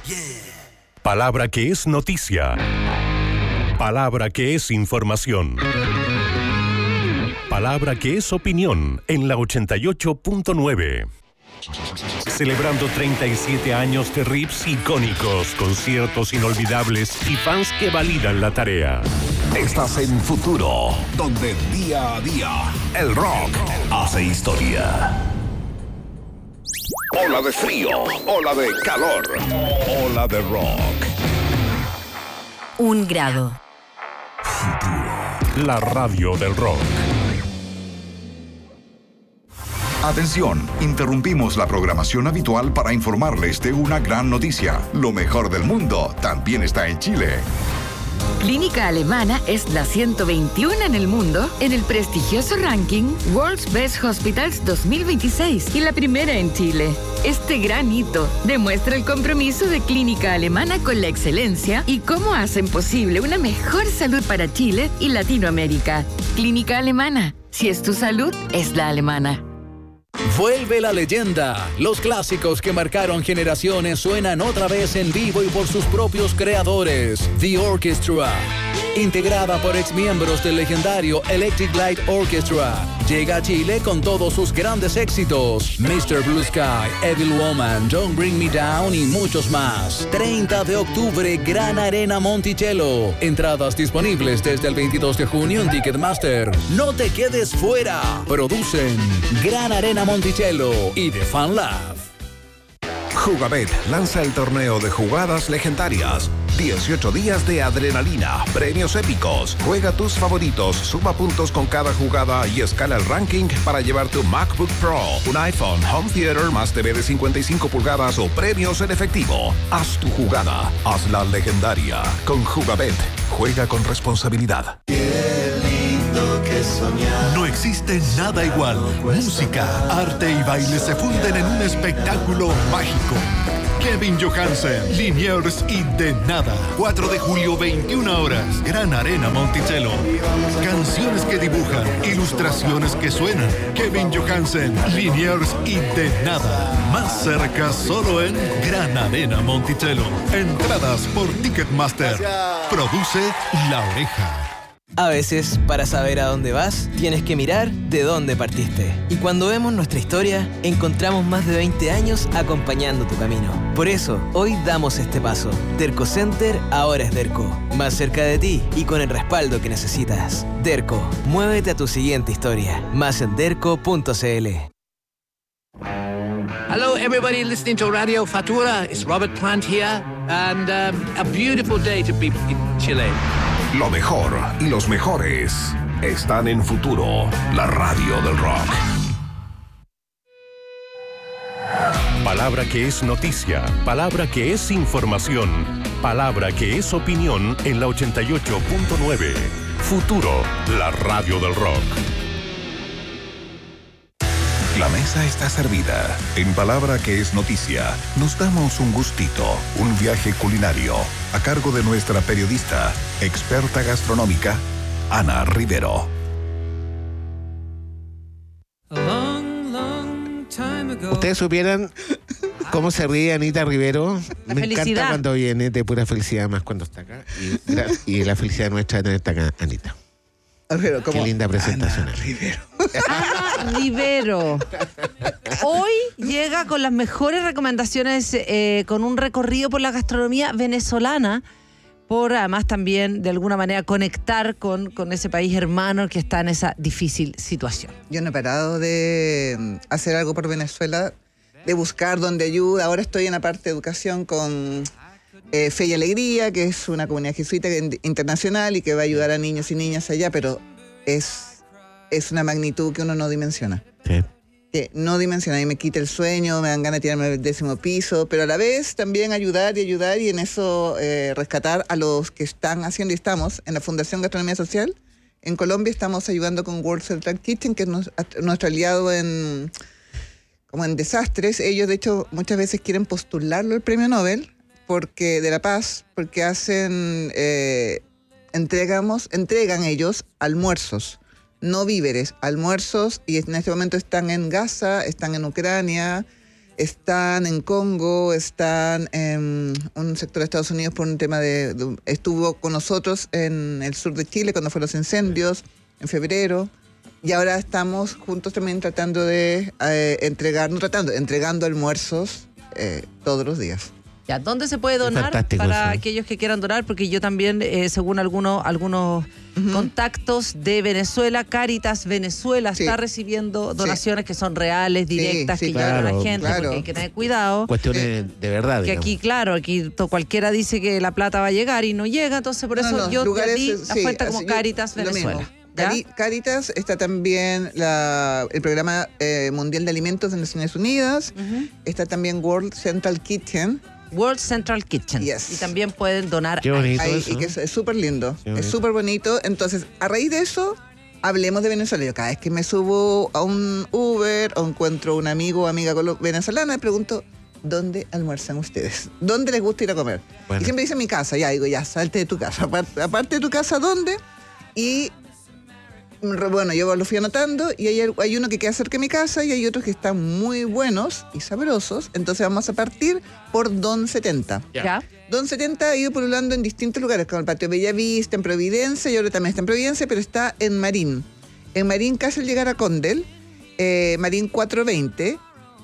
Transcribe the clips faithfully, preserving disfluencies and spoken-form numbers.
Palabra que es noticia. Palabra que es información. Palabra que es opinión en la ochenta y ocho punto nueve. Celebrando treinta y siete años de riffs icónicos, conciertos inolvidables y fans que validan la tarea. Estás en Futuro, donde día a día el rock hace historia. Ola de frío, ola de calor, ola de rock. Un grado. La radio del rock. Atención, interrumpimos la programación habitual para informarles de una gran noticia. Lo mejor del mundo también está en Chile. Clínica Alemana es la ciento veintiuno en el mundo en el prestigioso ranking World's Best Hospitals dos mil veintiséis y la primera en Chile. Este gran hito demuestra el compromiso de Clínica Alemana con la excelencia y cómo hacen posible una mejor salud para Chile y Latinoamérica. Clínica Alemana, si es tu salud, es la alemana. Vuelve la leyenda. Los clásicos que marcaron generaciones suenan otra vez en vivo y por sus propios creadores. The Orchestra, integrada por exmiembros del legendario Electric Light Orchestra, llega a Chile con todos sus grandes éxitos: mister Blue Sky, Evil Woman, Don't Bring Me Down y muchos más. treinta de octubre, Gran Arena Monticello. Entradas disponibles desde el veintidós de junio en Ticketmaster. No te quedes fuera. Producen Gran Arena Monticello y The Fan Lab. Jugabet lanza el torneo de jugadas legendarias. dieciocho días de adrenalina, premios épicos. Juega tus favoritos, suma puntos con cada jugada y escala el ranking para llevar tu MacBook Pro, un iPhone, home theater más T V de cincuenta y cinco pulgadas o premios en efectivo. Haz tu jugada, hazla legendaria. Con Jugabet, juega con responsabilidad. No existe nada igual. Música, arte y baile se funden en un espectáculo mágico. Kevin Johansen, Liniers y De Nada. cuatro de julio, veintiuna horas. Gran Arena Monticello. Canciones que dibujan, ilustraciones que suenan. Kevin Johansen, Liniers y De Nada. Más cerca solo en Gran Arena Monticello. Entradas por Ticketmaster. Produce La Oreja. A veces, para saber a dónde vas, tienes que mirar de dónde partiste. Y cuando vemos nuestra historia, encontramos más de veinte años acompañando tu camino. Por eso, hoy damos este paso. Derco Center ahora es Derco. Más cerca de ti y con el respaldo que necesitas. Derco, muévete a tu siguiente historia. Más en derco punto c l. Hello, everybody listening to Radio Futura. It's Robert Plant here, and um, a beautiful day to be in Chile. Lo mejor y los mejores están en Futuro, la radio del rock. Palabra que es noticia, palabra que es información, palabra que es opinión en la ochenta y ocho punto nueve. Futuro, la radio del rock. La mesa está servida. En Palabra que es noticia, nos damos un gustito, un viaje culinario, a cargo de nuestra periodista, experta gastronómica, Ana Rivero. Ustedes supieran cómo se ríe Anita Rivero. Me felicidad. Encanta cuando viene, de pura felicidad, más cuando está acá. Y, y la felicidad nuestra de tenerte acá, Anita. Pero, qué linda presentación. Ana Rivero. Ana Rivero. Hoy llega con las mejores recomendaciones, eh, con un recorrido por la gastronomía venezolana, por además también de alguna manera conectar con, con ese país hermano que está en esa difícil situación. Yo no he parado de hacer algo por Venezuela, de buscar donde ayuda. Ahora estoy en la parte de educación con eh, Fe y Alegría, que es una comunidad jesuita internacional y que va a ayudar a niños y niñas allá, pero es, es una magnitud que uno no dimensiona. Sí. Que no dimensiona y me quita el sueño, me dan ganas de tirarme al décimo piso, pero a la vez también ayudar y ayudar y en eso eh, rescatar a los que están haciendo, y estamos en la Fundación Gastronomía Social. En Colombia estamos ayudando con World Central Kitchen, que es nuestro aliado en, como en desastres. Ellos, de hecho, muchas veces quieren postularlo al Premio Nobel porque de la Paz, porque hacen, eh, entregamos, entregan ellos almuerzos. No víveres, almuerzos, y en este momento están en Gaza, están en Ucrania, están en Congo, están en un sector de Estados Unidos por un tema de, de... Estuvo con nosotros en el sur de Chile cuando fueron los incendios, en febrero. Y ahora estamos juntos también tratando de eh, entregar, no tratando, entregando almuerzos eh, todos los días. Ya, ¿dónde se puede donar para eso. aquellos que quieran donar? Porque yo también, eh, según algunos algunos uh-huh. contactos de Venezuela, Cáritas Venezuela sí. está recibiendo donaciones sí. que son reales, directas, sí, sí, que claro, llevan a la gente, claro. porque hay que tener cuidado. Cuestiones sí. de verdad. Que digamos. aquí, claro, aquí to, cualquiera dice que la plata va a llegar y no llega, entonces por eso no, no, yo te di la sí, fuente como Cáritas Venezuela. Cari Cáritas está también la, el programa eh, mundial de alimentos de Naciones Unidas, uh-huh. está también World Central Kitchen. World Central Kitchen. Yes. Y también pueden donar. Qué bonito ahí, eso. Y que es súper lindo. Es súper bonito. Entonces, a raíz de eso, hablemos de Venezuela. Yo cada vez que me subo a un Uber o encuentro un amigo o amiga venezolana, me pregunto, ¿dónde almuerzan ustedes? ¿Dónde les gusta ir a comer? Bueno. Y siempre dicen mi casa. Ya digo, ya, salte de tu casa. Aparte, aparte de tu casa, ¿dónde? Y... bueno, yo lo fui anotando y hay, hay uno que queda cerca de mi casa y hay otros que están muy buenos y sabrosos. Entonces vamos a partir por Don setenta. ¿Ya? Don setenta ha ido pululando en distintos lugares, como el Patio Bellavista, en Providencia, y ahora también está en Providencia, pero está en Marín. En Marín, casi al llegar a Condel, eh, Marín cuatrocientos veinte,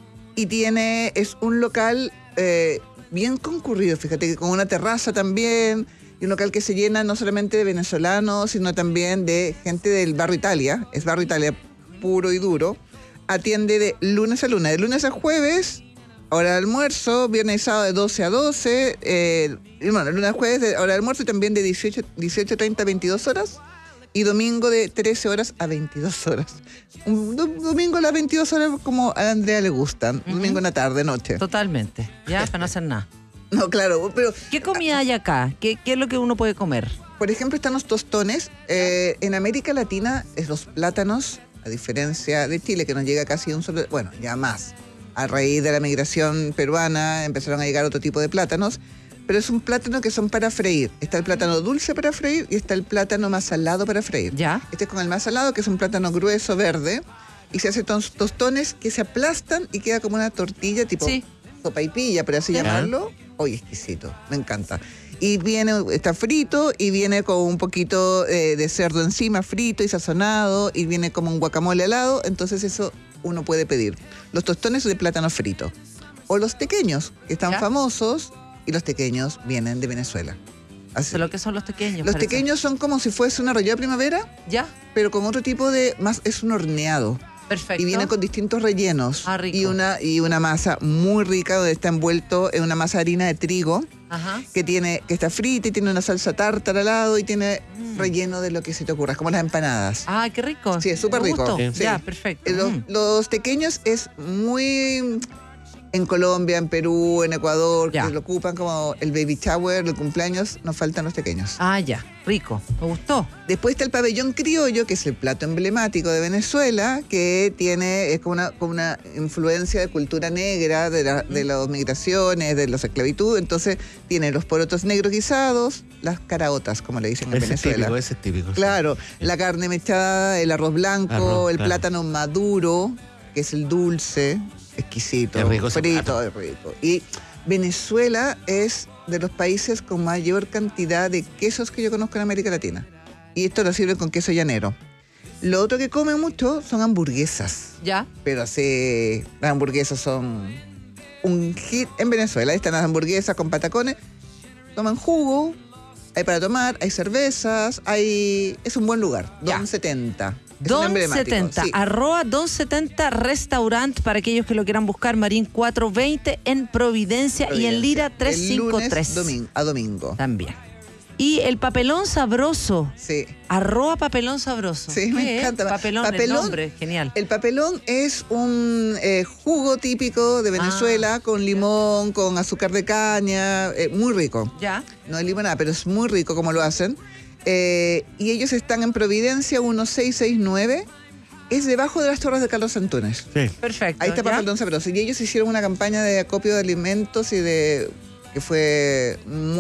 y tiene, es un local eh, bien concurrido, fíjate, que con una terraza también... y un local que se llena no solamente de venezolanos, sino también de gente del Barrio Italia. Es Barrio Italia puro y duro. Atiende de lunes a lunes. De lunes a jueves, hora de almuerzo. Viernes y sábado de doce a doce. Eh, y bueno, de lunes a jueves, de hora de almuerzo, y también de dieciocho treinta a veintidós horas. Y domingo de trece horas a veintidós horas. Un do domingo a las veintidós horas como a Andrea le gustan. Uh-huh. Domingo en la tarde, noche. Totalmente. Ya, para no hacer nada. No, claro, pero... ¿Qué comida hay acá? ¿Qué, qué es lo que uno puede comer? Por ejemplo, están los tostones. Eh, en América Latina, es los plátanos, a diferencia de Chile, que nos llega casi un solo... Bueno, ya más. A raíz de la migración peruana empezaron a llegar otro tipo de plátanos, pero es un plátano que son para freír. Está el plátano dulce para freír y está el plátano más salado para freír. ¿Ya? Este es con el más salado, que es un plátano grueso, verde, y se hacen tostones que se aplastan y queda como una tortilla tipo... Sí. sopaipilla, por así ¿Ya? llamarlo. Oye, exquisito, me encanta. Y viene, está frito y viene con un poquito eh, de cerdo encima, frito y sazonado, y viene como un guacamole al lado, entonces eso uno puede pedir. Los tostones de plátano frito. O los tequeños, que están ¿Ya? famosos, y los tequeños vienen de Venezuela. Así. ¿Lo que son los tequeños? Los parece. tequeños son como si fuese una arrollada primavera, ¿Ya? pero con otro tipo de, más es un horneado. Perfecto. Y viene con distintos rellenos. Ah, rico. Y una, y una masa muy rica, donde está envuelto en una masa de harina de trigo, Ajá. que tiene, que está frita y tiene una salsa tártara al lado y tiene mm. relleno de lo que se te ocurra, como las empanadas. Ah, qué rico. Sí, es súper rico. Sí. Sí. Ya, perfecto. Los, mm. los tequeños es muy... En Colombia, en Perú, en Ecuador, Ya. que lo ocupan como el baby shower, el cumpleaños, nos faltan los tequeños. Ah, ya, rico, me gustó. Después está el pabellón criollo, que es el plato emblemático de Venezuela, que tiene, es como una, como una influencia de cultura negra, de, la, de las migraciones, de la esclavitud. Entonces tiene los porotos negros guisados, las caraotas, como le dicen en ese Venezuela. Es típico, ese es típico. Claro, sí. la carne mechada, el arroz blanco, Arroz, el claro. plátano maduro, que es el dulce, exquisito, Qué rico ese frito, plato. es rico. Y Venezuela es de los países con mayor cantidad de quesos que yo conozco en América Latina. Y esto lo sirven con queso llanero. Lo otro que comen mucho son hamburguesas. ¿Ya? Pero así, las hamburguesas son un hit en Venezuela. Ahí están las hamburguesas con patacones. Toman jugo, hay para tomar, hay cervezas, hay... es un buen lugar. Ya. Don setenta. Es un Don emblemático, setenta, sí. arroba Don setenta Restaurant para aquellos que lo quieran buscar, Marín cuatrocientos veinte en Providencia, y en Lira trescientos cincuenta y tres. El lunes domingo, a domingo. También. Y el papelón sabroso. Sí. Arroba papelón sabroso. Sí, me ¿Qué es? encanta. Papelón, el Papelón, nombre, genial. El papelón es un eh, jugo típico de Venezuela, Ah, con limón, con azúcar de caña, eh, muy rico. Ya. No es limonada, pero es muy rico como lo hacen. Eh, y ellos están en Providencia dieciséis sesenta y nueve. Es debajo de las torres de Carlos Antunes. Sí. Perfecto. Ahí está ¿ya? Papelón Sabroso. Y ellos hicieron una campaña de acopio de alimentos y de que fue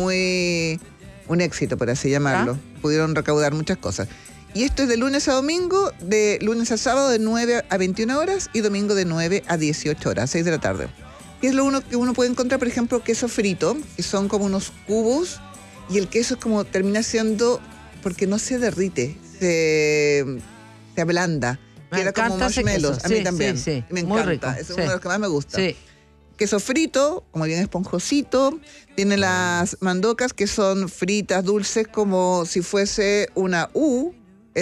muy un éxito, por así llamarlo. ¿Ya? Pudieron recaudar muchas cosas. Y esto es de lunes a domingo, de lunes a sábado de nueve a veintiuna horas y domingo de nueve a dieciocho horas, seis de la tarde. que es lo uno que uno puede encontrar, por ejemplo, queso frito, que son como unos cubos, y el queso es como termina siendo, porque no se derrite, se, se ablanda. Me Queda como encanta ese marshmallows. queso. A mí Sí, también. sí, sí. Me Muy encanta. rico, Es sí. uno de los que más me gusta. Sí. Queso frito, como bien esponjosito. Tiene las mandocas que son fritas, dulces, como si fuese una U.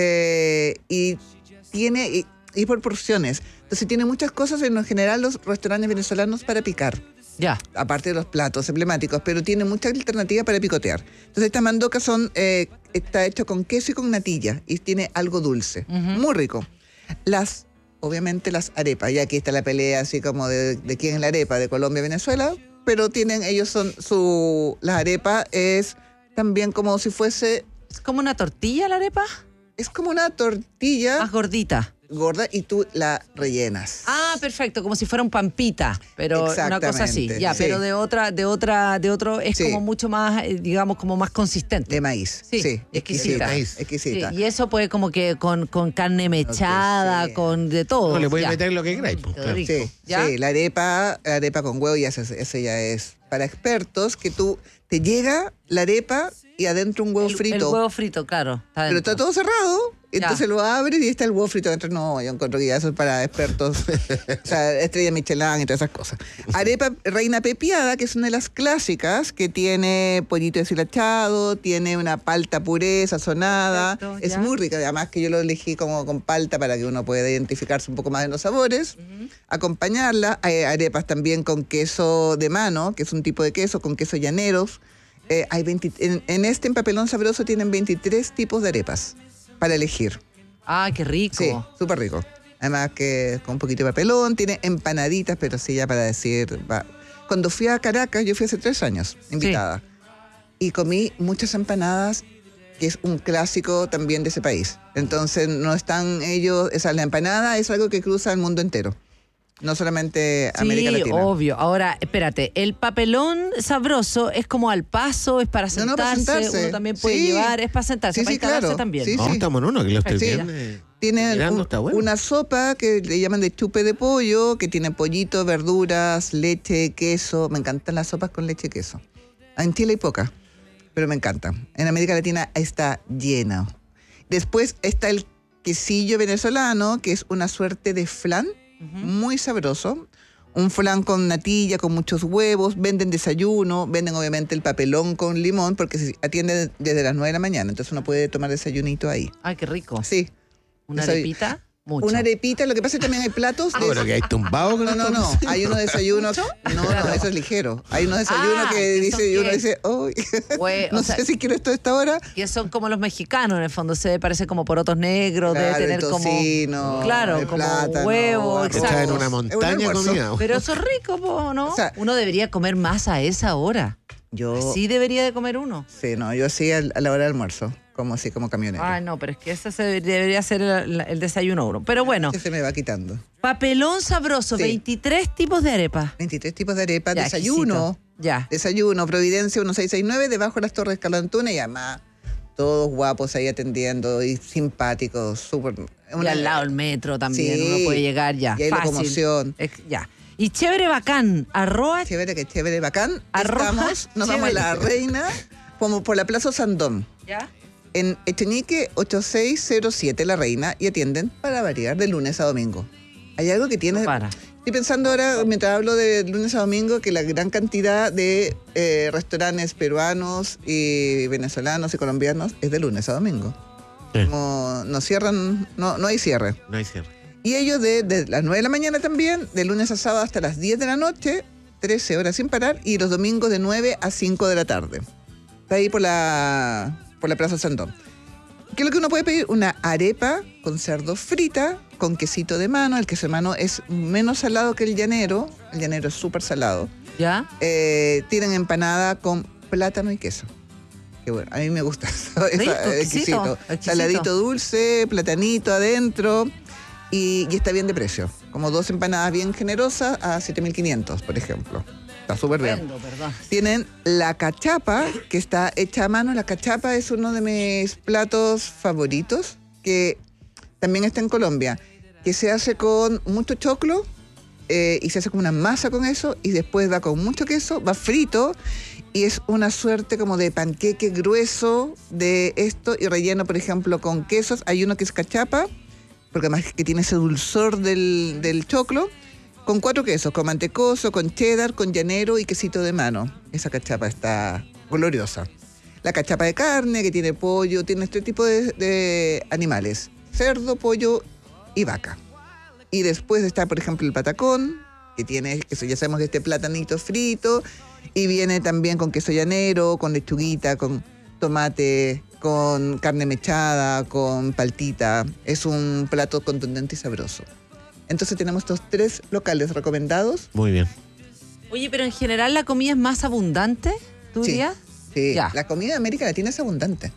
eh, y tiene y, y por porciones. Entonces tiene muchas cosas en general los restaurantes venezolanos para picar. Ya. Aparte de los platos emblemáticos, pero tiene muchas alternativas para picotear. Entonces estas mandocas son, eh, está hecho con queso y con natilla y tiene algo dulce. Ujú. Muy rico. Las, obviamente las arepas, y aquí está la pelea así como de, de quién es la arepa, de Colombia, Venezuela, pero tienen, ellos son su, la arepa es también como si fuese... ¿Es como una tortilla la arepa? Es como una tortilla... Más gordita. Gorda y tú la rellenas. Ah, perfecto, como si fuera un pampita, pero una cosa así. Exactamente, Ya, sí. pero de otra, de otra, de otro, es Sí. como mucho más, eh, digamos, como más consistente. De maíz. Sí, Sí, exquisita. exquisita. Exquisita. Sí, y eso puede como que con, con carne mechada, sea. con de todo. No, le puedes ya. meter lo que queráis. pues, Qué claro. rico. Sí, ¿Ya? sí, la arepa, la arepa con huevo, ya ese, ese ya es para expertos, que tú te llega la arepa y adentro un huevo El- frito. El huevo frito, claro. Está pero dentro. está todo cerrado. Entonces Ya. lo abres y está el huevo frito adentro. No, yo encuentro que ya eso es para expertos. O sea, estrella Michelin y todas esas cosas. Arepa reina pepiada, que es una de las clásicas, que tiene pollito deshilachado, tiene una palta puré sazonada. Perfecto, es ya. muy rica. Además que yo lo elegí como con palta para que uno pueda identificarse un poco más en los sabores. Acompañarla. Hay arepas también con queso de mano, que es un tipo de queso, con queso llaneros. Eh, hay veinte en, en este en Papelón Sabroso tienen veintitrés tipos de arepas para elegir. Ah, qué rico. Sí, súper rico. Además que con un poquito de papelón, tiene empanaditas, pero sí ya para decir... va. Cuando fui a Caracas, yo fui hace tres años, invitada, y comí muchas empanadas, que es un clásico también de ese país. Entonces no están ellos... Esa, la empanada es algo que cruza el mundo entero, no solamente América Sí, Latina. obvio. Ahora, espérate, el papelón sabroso es como al paso, es para No, sentarse, no, para sentarse. uno también puede Sí. llevar, es para sentarse, Sí, para sí, instalarse claro. también. Sí, No, sí. estamos en uno, que lo estoy Sí. viendo. eh, Tienen mirando, un- está bueno. una sopa que le llaman de chupe de pollo, que tiene pollito, verduras, leche, queso. Me encantan las sopas con leche y queso. En Chile hay pocas, pero me encantan. En América Latina está llena. Después está el quesillo venezolano, que es una suerte de flan, muy sabroso. Un flan con natilla, con muchos huevos. Venden desayuno, venden obviamente el papelón con limón, porque se atiende desde las nueve de la mañana. Entonces uno puede tomar desayunito ahí. Ay, qué rico. Sí. ¿Una Desay- arepita? Mucho. Una arepita, lo que pasa es que también hay platos. Ah, de- pero que hay tumbado con No, no, no. esto. Hay unos desayunos. No, no, eso es ligero. Hay unos desayunos Ah, que ¿que dice, son y uno qué? dice, uy, Hue- no o sea, sé si quiero esto a esta hora. que son como los mexicanos, en el fondo, se parece como porotos negros, debe Claro, el tener tocino, como. Claro, el como plátano, huevo, arroz. exacto. Está en una Es un montaña almuerzo. comida. Pero eso es rico, po, ¿no? O sea, uno debería comer más a esa hora. Yo, Sí debería de comer uno. sí, no, yo sí al- a la hora del almuerzo, como así, como camionero. Ay, no, pero es que ese se debería ser el, el desayuno uno. Pero bueno, Que se me va quitando. papelón sabroso, Sí. veintitrés tipos de arepas. veintitrés tipos de arepas, Ya, desayuno. exquisito. Ya. Desayuno, Providencia mil seiscientos sesenta y nueve, debajo de las Torres Calantuna, y además todos guapos ahí atendiendo y simpáticos, súper. Y una- al lado el metro también, Sí. uno puede llegar ya. Y hay fácil. locomoción. Ex- Ya. Y chévere bacán, arroz. Chévere, que chévere, bacán. Arroz, Estamos, nos vamos a La chévere. Reina, como por la Plaza Sandón, ¿Ya? en Echenique ochenta y seis cero siete, La Reina, y atienden para variar de lunes a domingo. Hay algo que tiene... No para. Estoy pensando ahora, mientras hablo de lunes a domingo, que la gran cantidad de eh, restaurantes peruanos y venezolanos y colombianos es de lunes a domingo. Sí. Como no cierran, no, no hay cierre. No hay cierre. Y ellos de, de las nueve de la mañana también, de lunes a sábado hasta las diez de la noche, trece horas sin parar, y los domingos de nueve a cinco de la tarde. Está ahí por la, por la Plaza Sandón. ¿Qué es lo que uno puede pedir? Una arepa con cerdo frita, con quesito de mano. El queso de mano es menos salado que el llanero. El llanero es súper salado. ¿Ya? Eh, tienen empanada con plátano y queso. Qué bueno, a mí me gusta eso. Rico, Eso, exquisito, exquisito. exquisito. Saladito dulce, platanito adentro. Y, y está bien de precio. Como dos empanadas bien generosas a siete mil quinientos, por ejemplo. Está súper bien. Vendo, perdón. Tienen la cachapa, que está hecha a mano. La cachapa es uno de mis platos favoritos, que también está en Colombia, que se hace con mucho choclo, eh, y se hace como una masa con eso y después va con mucho queso, va frito y es una suerte como de panqueque grueso de esto y relleno, por ejemplo, con quesos. Hay uno que es cachapa, porque además que tiene ese dulzor del, del choclo, con cuatro quesos, con mantecoso, con cheddar, con llanero y quesito de mano. Esa cachapa está gloriosa. La cachapa de carne, que tiene pollo, tiene este tipo de, de animales. Cerdo, pollo y vaca. Y después está, por ejemplo, el patacón, que tiene, que ya sabemos, este platanito frito, y viene también con queso llanero, con lechuguita, con tomate, con carne mechada, con paltita. Es un plato contundente y sabroso. Entonces tenemos estos tres locales recomendados. Muy bien. Oye, pero en general la comida es más abundante, ¿tú Sí. dirías? Sí, Ya. la comida de América Latina es abundante.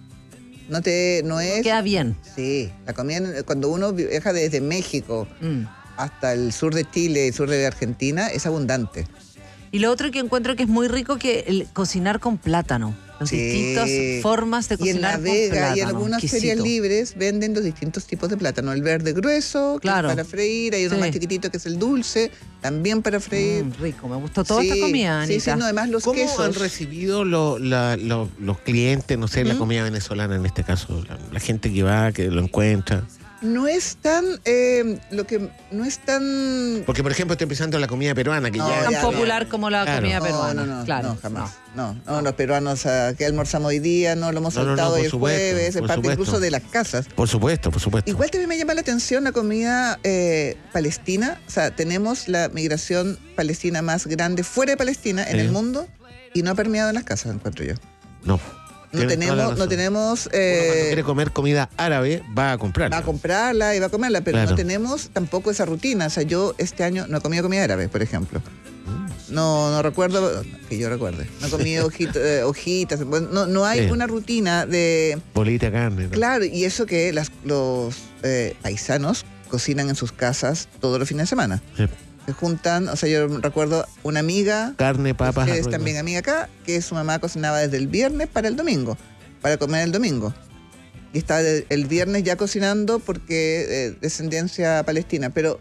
No te, no es. Queda bien. Sí, la comida cuando uno viaja desde México Mm. hasta el sur de Chile, el sur de Argentina, es abundante. Y lo otro que encuentro que es muy rico que el cocinar con plátano. Las Sí. distintas formas de Y en cocinar La con Vega plátano. y en algunas exquisito. ferias libres venden los distintos tipos de plátano. El verde grueso, que Claro. es para freír, hay uno Sí. más chiquitito que es el dulce, también para freír. Mm, rico, me gustó toda Sí, esta comida, sí, Anita. sí, no, además los ¿Cómo quesos. han recibido lo- la- lo- los clientes, no sé, la ¿Mm? comida venezolana en este caso? La, la gente que va, que lo encuentra. No es tan, eh, lo que no es tan. Porque, por ejemplo, estoy pensando en la comida peruana, que No, ya... Tan ya, popular como la Claro. comida No, peruana. no, no, claro. no, jamás. No, no, los peruanos ah, que almorzamos hoy día, no lo hemos No, no, no, soltado por hoy el supuesto, jueves, es por parte supuesto. incluso de las casas. Por supuesto, por supuesto. Igual también me llama la atención la comida eh, palestina. O sea, tenemos la migración palestina más grande fuera de Palestina en Sí. el mundo y no ha permeado en las casas, encuentro yo. No. No Tienes toda la tenemos, no razón. tenemos. Uno eh, cuando quiere comer comida árabe, va a comprarla. va a comprarla y va a comerla, pero Claro. no tenemos tampoco esa rutina. O sea, yo este año no he comido comida árabe, por ejemplo. No, no recuerdo, que yo recuerde. No he comido hojita- eh, hojitas. Bueno, no, no hay Sí. una rutina de. Bolita de carne. ¿no? Claro, y eso que las, los eh, paisanos cocinan en sus casas todos los fines de semana. Sí. Se juntan, o sea, yo recuerdo una amiga, Carne, papas, que es arroz. también amiga acá, que su mamá cocinaba desde el viernes para el domingo, para comer el domingo. Y estaba de- el viernes ya cocinando porque eh, descendencia palestina. Pero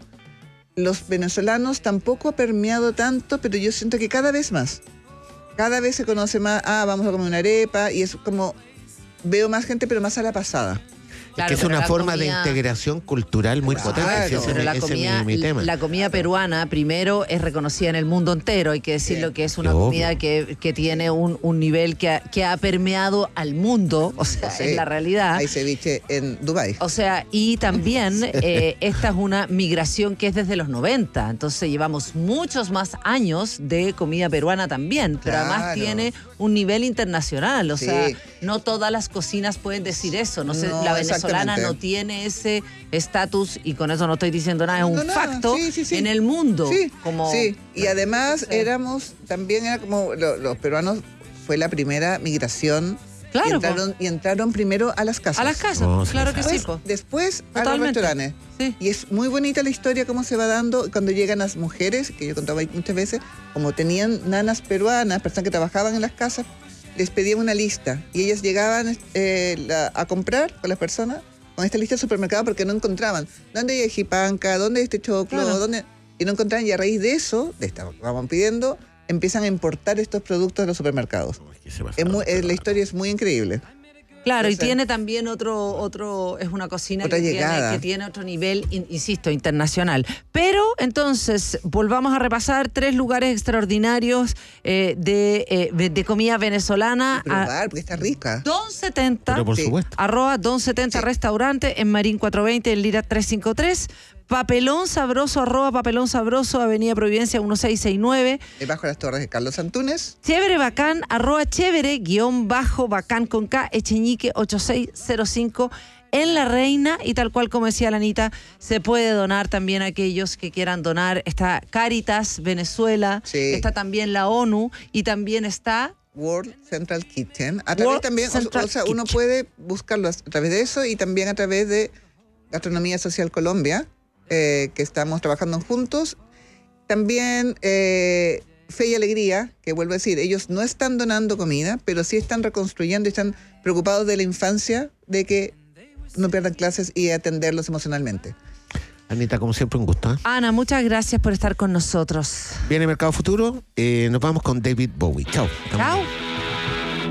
los venezolanos tampoco ha permeado tanto, pero yo siento que cada vez más. Cada vez se conoce más, ah, vamos a comer una arepa, y es como, veo más gente, pero más a la pasada. Es que es una forma de integración cultural muy Claro. potente. Ese, Pero la ese comida, es mi, mi tema. la comida peruana, primero, es reconocida en el mundo entero. Hay que decirlo que es una Obvio. comida que, que tiene un, un nivel que ha, que ha permeado al mundo. O sea, Sí. es la realidad. Hay ceviche en Dubái. O sea, y también eh, esta es una migración que es desde los noventa. Entonces llevamos muchos más años de comida peruana también. Pero además Claro. tiene un nivel internacional. O Sí. sea, no todas las cocinas pueden decir eso. No sé, No, la venezolana exactamente. no tiene ese estatus, y con eso no estoy diciendo nada, es un No, nada. facto Sí, sí, sí. en el mundo. Sí, como, sí. Y además éramos, también era como, lo- los peruanos fue la primera migración. Claro, y entraron, y entraron primero a las casas. A las casas, No, se claro que sí. Después, po. después a los Totalmente. restaurantes. Sí. Y es muy bonita la historia, cómo se va dando cuando llegan las mujeres, que yo contaba muchas veces, como tenían nanas peruanas, personas que trabajaban en las casas, les pedían una lista y ellas llegaban eh, la- a comprar con las personas con esta lista de supermercado porque no encontraban dónde hay jipanca, dónde hay este choclo, Claro. dónde, y no encontraban, y a raíz de eso, de esta que vamos pidiendo, empiezan a importar estos productos de los supermercados. Que se pasa Es muy- la eh, la historia es muy increíble. Claro, y Entonces- tiene también otro, otro, es una cocina Otra que tiene, llegada. que tiene otro nivel, in- insisto, internacional. Pero entonces, volvamos a repasar tres lugares extraordinarios eh, de, eh, de- de comida venezolana. A Probar, porque está rica. Don setenta, Pero por Sí. supuesto. arroba Don setenta Sí. Restaurante en Marín cuatrocientos veinte, en Lira trescientos cincuenta y tres. Papelón Sabroso, arroba Papelón Sabroso, Avenida Providencia dieciséis sesenta y nueve. Debajo de las torres de Carlos Antunes. Chévere Bacán, arroba chévere, guión bajo bacán con K, Echeñique ochenta y seis cero cinco en La Reina, y tal cual como decía la Anita, se puede donar también a aquellos que quieran donar. Está Caritas Venezuela, Sí. está también la ONU, y también está... World Central Kitchen. A través World también, o- Central o, sea, uno Kitchen. puede buscarlo a través de eso y también a través de Gastronomía Social Colombia, eh, que estamos trabajando juntos. También eh, Fe y Alegría, que vuelvo a decir, ellos no están donando comida, pero sí están reconstruyendo y están preocupados de la infancia, de que no pierdan clases y atenderlos emocionalmente. Anita, como siempre, un gusto. ¿eh? Ana, muchas gracias por estar con nosotros. Viene Mercado Futuro. Eh, nos vamos con David Bowie. Chao. Chao.